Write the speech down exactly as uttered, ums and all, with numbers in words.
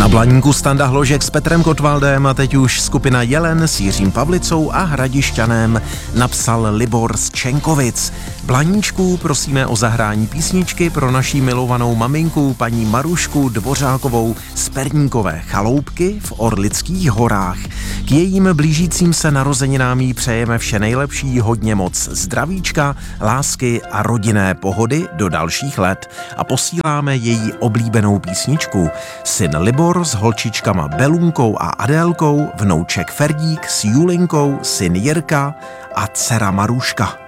Na Blaníku Standa Hložek s Petrem Kotwaldem a teď už skupina Jelen s Jiřím Pavlicou a Hradišťanem napsal Libor z Čenkovic. Blaníčku, prosíme o zahrání písničky pro naší milovanou maminku paní Marušku Dvořákovou z Perníkové chaloupky v Orlických horách. K jejím blížícím se narozeninám jí přejeme vše nejlepší, hodně moc zdravíčka, lásky a rodinné pohody do dalších let a posíláme její oblíbenou písničku. Syn Libor s holčičkama Belunkou a Adélkou, vnouček Ferdík s Julinkou, syn Jirka a dcera Maruška.